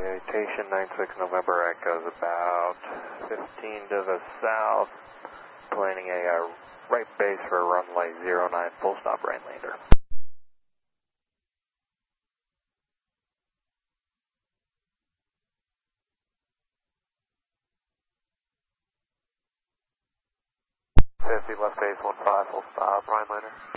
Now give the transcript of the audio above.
Citation 96 November Echoes about 15 to the south, planning a right base for runway 09 full stop Rainlander. Left base 15 full stop Rainlander.